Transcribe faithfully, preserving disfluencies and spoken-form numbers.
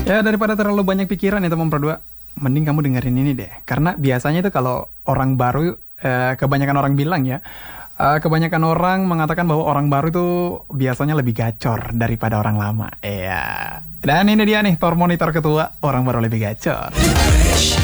Ya daripada terlalu banyak pikiran ya teman berdua, mending kamu dengerin ini deh. Karena biasanya itu kalau orang baru, eh, kebanyakan orang bilang ya, eh, kebanyakan orang mengatakan bahwa orang baru itu biasanya lebih gacor daripada orang lama. Iya. Dan ini dia nih, Tor Monitor Ketua, orang baru lebih gacor.